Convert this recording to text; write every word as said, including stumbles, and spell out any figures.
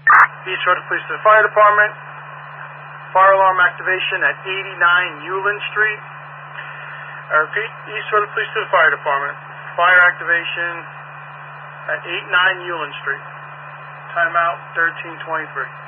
East Road Police to the Fire Department. Fire alarm activation at eighty-nine Euland Street. I repeat, East Road Police to the Fire Department. Fire activation at eighty-nine Euland Street. Timeout thirteen twenty-three.